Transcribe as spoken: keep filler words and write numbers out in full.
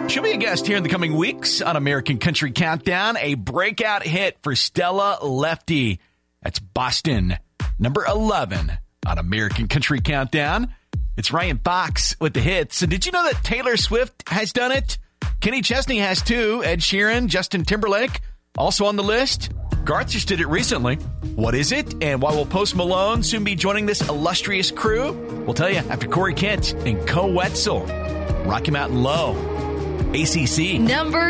She'll be a guest here in the coming weeks on American Country Countdown. A breakout hit for Stella Lefty. That's Boston, number eleven on American Country Countdown. It's Ryan Fox with the hits. And did you know that Taylor Swift has done it? Kenny Chesney has too. Ed Sheeran, Justin Timberlake, also on the list. Garth just did it recently. What is it? And why will Post Malone soon be joining this illustrious crew? We'll tell you after Corey Kent and Co Wetzel. Rocky Mountain Low. A C C. Number